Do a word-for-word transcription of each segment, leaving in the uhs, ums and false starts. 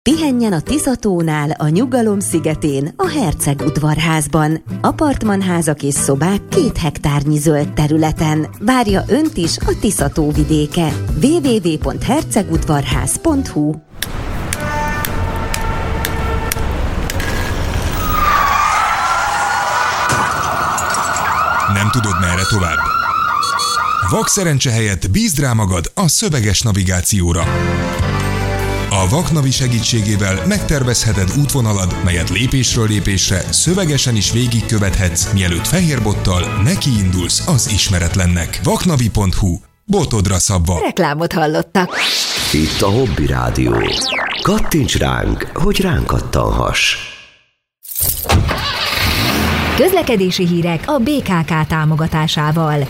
Pihenjen a Tiszatónál, a Nyugalom szigetén, a Herceg udvarházban. Apartmanházak és szobák két hektárnyi zöld területen. Várja önt is a Tiszató vidéke. double-u double-u double-u pont hercegudvarház pont hu. Nem tudod, merre tovább? Vakszerencse helyett bízd rá magad a szöveges navigációra. A Vaknavi segítségével megtervezheted útvonalad, melyet lépésről lépésre szövegesen is végigkövethetsz, mielőtt fehérbottal nekiindulsz az ismeretlennek. vaknavi pont hu. Botodra szabva. Reklámot hallottak. Itt a Hobby Rádió. Kattints ránk, hogy ránk kattanhass. Közlekedési hírek a bé ká ká támogatásával.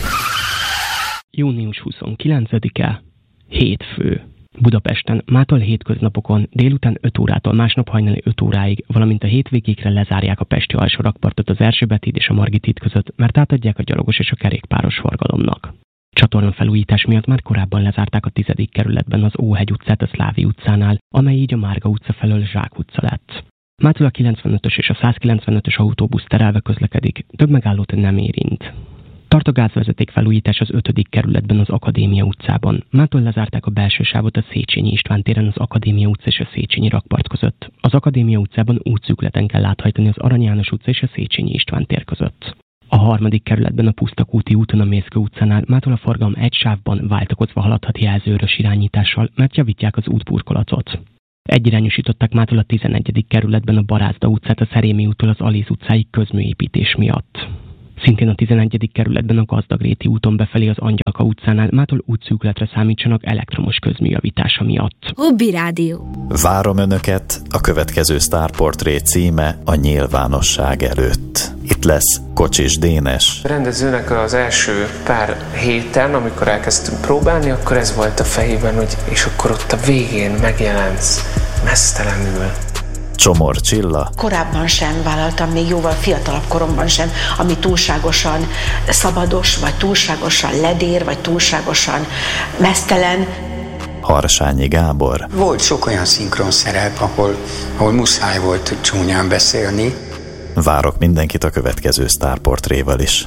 június huszonkilencedike, hétfő. Budapesten mától hétköznapokon délután öt órától másnap hajnali öt óráig, valamint a hétvégékre lezárják a pesti alsó rakpartot az Erzsébet híd és a Margit híd között, mert átadják a gyalogos és a kerékpáros forgalomnak. Csatorna felújítás miatt már korábban lezárták a tizedik kerületben az Óhegy utcát a Szlávi utcánál, amely így a Márga utca felől Zsák utca lett. Mától a kilencvenötös és a százkilencvenötös autóbusz terelve közlekedik, több megállót nem érint. Tart a gázvezeték felújítás az ötödik kerületben az Akadémia utcában. Mától lezárták a belső sávot a Széchenyi István téren az Akadémia utca és a Széchenyi rakpart között. Az Akadémia utcában útszűkületen kell áthajtani az Arany János utca és a Széchenyi István tér között. A harmadik kerületben a Pusztakúti úton a Mészkő utcánál mától a forgalom egy sávban váltakozva haladhat jelzőrös irányítással, mert javítják az útburkolatot. Egyirányosították mától a tizenegyedik kerületben a Barázda utcát a Szerémi úttól az Alíz utcáig közműépítés miatt. Szintén a tizenegyedik kerületben a Gazdagréti úton befelé az Angyalka utcánál mától útszűkületre számítsanak elektromos közműjavítása miatt. Hobby Rádió. Várom Önöket, a következő sztárportré címe a nyilvánosság előtt. Itt lesz Kocsis Dénes. A rendezőnek az első pár héten, amikor elkezdtünk próbálni, akkor ez volt a fejében, hogy és akkor ott a végén megjelensz meztelenül. Csomor Csilla. Korábban sem vállaltam, még jóval fiatalabb koromban sem, ami túlságosan szabados, vagy túlságosan ledér, vagy túlságosan meztelen. Harsányi Gábor. Volt sok olyan szinkron szerep, ahol, ahol muszáj volt csúnyán beszélni. Várok mindenkit a következő sztárportréval is.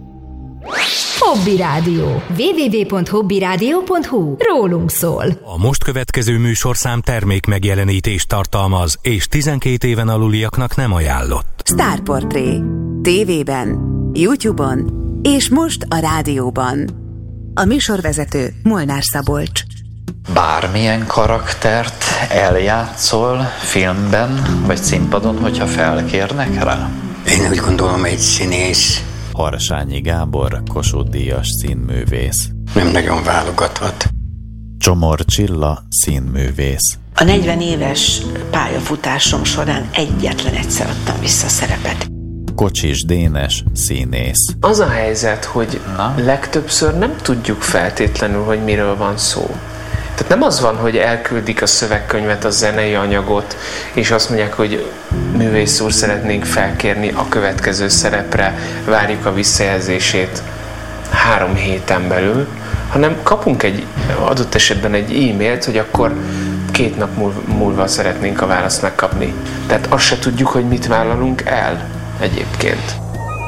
Hobby Rádió. double-u double-u double-u pont hobby rádió pont hu. Rólunk szól. A most következő műsorszám termék megjelenítést tartalmaz, és tizenkét éven aluliaknak nem ajánlott. Sztárportré. Tévében, YouTube-on és most a rádióban. A műsorvezető Molnár Szabolcs. Bármilyen karaktert eljátszol filmben vagy színpadon, hogyha felkérnek rá? Én úgy gondolom, egy színész. Harsányi Gábor, Kossuth-díjas színművész. Nem nagyon válogathat. Csomor Csilla, színművész. A negyven éves pályafutásom során egyetlen egyszer adtam vissza szerepet. Kocsis Dénes, színész. Az a helyzet, hogy Na? legtöbbször nem tudjuk feltétlenül, hogy miről van szó. Tehát nem az van, hogy elküldik a szövegkönyvet, a zenei anyagot, és azt mondják, hogy művész úr, szeretnénk felkérni a következő szerepre, várjuk a visszajelzését három héten belül, hanem kapunk egy adott esetben egy e-mailt, hogy akkor két nap múlva szeretnénk a választ megkapni. Tehát azt se tudjuk, hogy mit vállalunk el egyébként.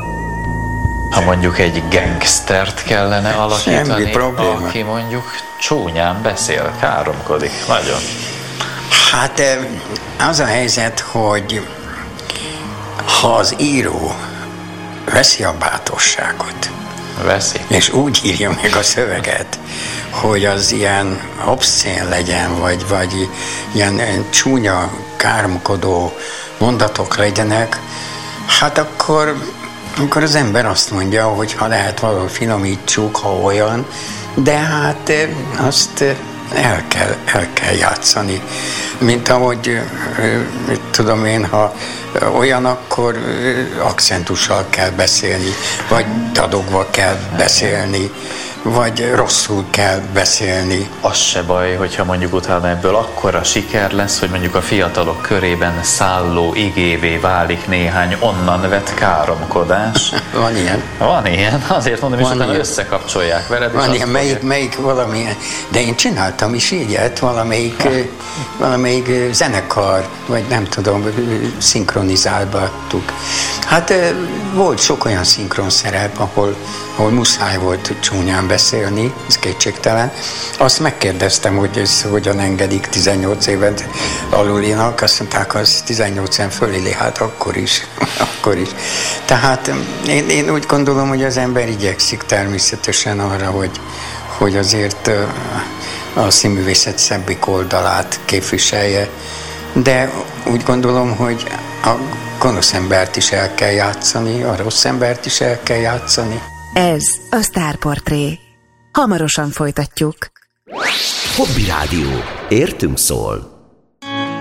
Ha mondjuk egy gangstert kellene alakítani, aki mondjuk csúnyán beszél, káromkodik, nagyon. Hát az a helyzet, hogy ha az író veszi a bátorságot, veszi. és úgy írja meg a szöveget, hogy az ilyen obszcén legyen, vagy, vagy ilyen, ilyen csúnya, káromkodó mondatok legyenek, hát akkor Amikor az ember azt mondja, hogy ha lehet valahogy finomítsuk, ha olyan, de hát azt el kell, el kell játszani. Mint ahogy, mit tudom én, ha olyan, akkor akcentussal kell beszélni, vagy dadogva kell beszélni. vagy rosszul kell beszélni. Az se baj, hogyha mondjuk utána ebből akkora siker lesz, hogy mondjuk a fiatalok körében szálló igévé válik néhány onnan vett káromkodás. Van ilyen. Van ilyen, azért mondom, és utána összekapcsolják veled. Van ilyen, melyik, melyik valamilyen, de én csináltam is ilyet, valamelyik, valamelyik zenekar, vagy nem tudom, szinkronizáltuk. Hát volt sok olyan szinkronszerep, ahol, ahol muszáj volt csúnyán beszélni, ez kétségtelen. Azt megkérdeztem, hogy ez hogyan engedik tizennyolc évet alulinak, azt mondták, az tizennyolc éven fölé, hát akkor is, akkor is. Tehát én, én úgy gondolom, hogy az ember igyekszik természetesen arra, hogy, hogy azért a színművészet szebbik oldalát képviselje, de úgy gondolom, hogy a gonosz embert is el kell játszani, a rossz embert is el kell játszani. Ez a Sztárportré. Hamarosan folytatjuk. Hobby Rádió. Értünk szól.